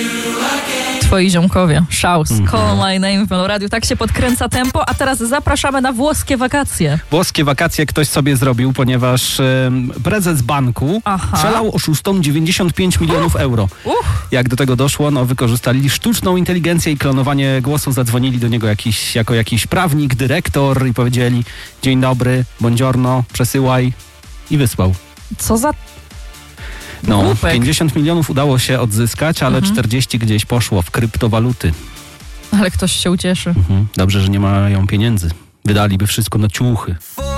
Twoi ziomkowie. Szaus. Call my name w Meloradiu. Tak się podkręca tempo, a teraz zapraszamy na włoskie wakacje. Włoskie wakacje ktoś sobie zrobił, ponieważ prezes banku przelał oszustom 95 milionów euro. Jak do tego doszło? No, wykorzystali sztuczną inteligencję i klonowanie głosu. Zadzwonili do niego jako jakiś prawnik, dyrektor i powiedzieli: dzień dobry, buongiorno, przesyłaj, i wysłał. Co za... No, głupek. 50 milionów udało się odzyskać, ale 40 gdzieś poszło w kryptowaluty. Ale ktoś się ucieszy. Dobrze, że nie mają pieniędzy. Wydaliby wszystko na ciuchy.